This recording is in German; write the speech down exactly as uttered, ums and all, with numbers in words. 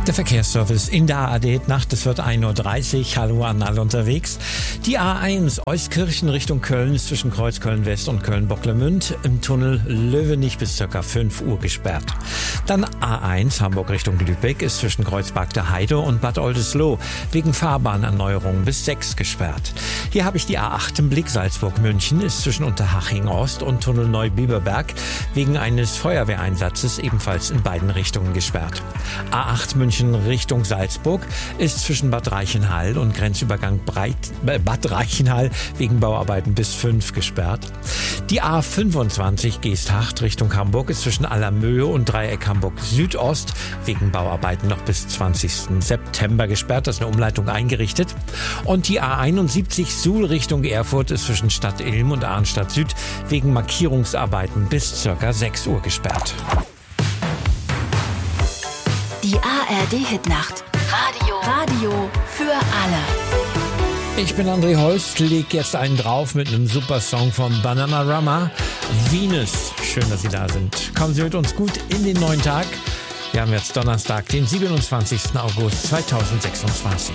Der Verkehrsservice in der A R D-Nacht, es wird ein Uhr dreißig. Hallo an alle unterwegs. Die A eins Euskirchen Richtung Köln ist zwischen Kreuz Köln-West und Köln-Bocklemünd im Tunnel Löwenich bis ca. fünf Uhr gesperrt. Dann A eins Hamburg Richtung Lübeck ist zwischen Kreuz Bagder Heide und Bad Oldesloe wegen Fahrbahnerneuerung bis sechs gesperrt. Hier habe ich die A acht im Blick. Salzburg-München ist zwischen Unterhaching Ost und Tunnel Neubiberberg wegen eines Feuerwehreinsatzes ebenfalls in beiden Richtungen gesperrt. A acht München Richtung Salzburg ist zwischen Bad Reichenhall und Grenzübergang Breit, äh, Bad Reichenhall wegen Bauarbeiten bis fünf gesperrt. Die A fünfundzwanzig Geesthacht Richtung Hamburg ist zwischen Allermöhe und Dreieck Hamburg Südost wegen Bauarbeiten noch bis zwanzigsten September gesperrt. Das ist eine Umleitung eingerichtet. Und die A einundsiebzig Suhl Richtung Erfurt ist zwischen Stadt Ilm und Arnstadt Süd wegen Markierungsarbeiten bis ca. sechs Uhr gesperrt. Die A R D-Hitnacht. Radio. Radio für alle. Ich bin André Holst, leg jetzt einen drauf mit einem super Song von Bananarama. Venus. Schön, dass Sie da sind. Kommen Sie mit uns gut in den neuen Tag. Wir haben jetzt Donnerstag, den siebenundzwanzigsten August zweitausendsechsundzwanzig.